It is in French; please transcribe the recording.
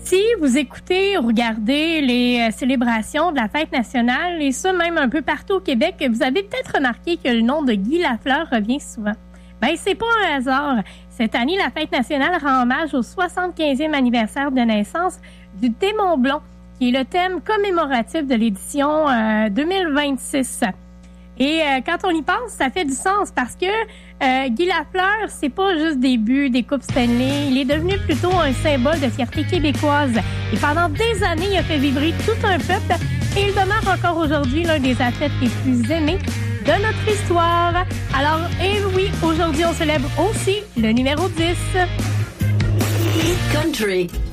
Si vous écoutez ou regardez les célébrations de la fête nationale, et ça même un peu partout au Québec, vous avez peut-être remarqué que le nom de Guy Lafleur revient souvent. Ben, c'est pas un hasard. Cette année, la fête nationale rend hommage au 75e anniversaire de naissance du Démon Blond, qui est le thème commémoratif de l'édition 2026. Et quand on y pense, ça fait du sens parce que Guy Lafleur, c'est pas juste des buts, des coupes Stanley. Il est devenu plutôt un symbole de fierté québécoise. Et pendant des années, il a fait vibrer tout un peuple et il demeure encore aujourd'hui l'un des athlètes les plus aimés de notre histoire. Alors, et oui, aujourd'hui, on célèbre aussi le numéro 10. Hit Country.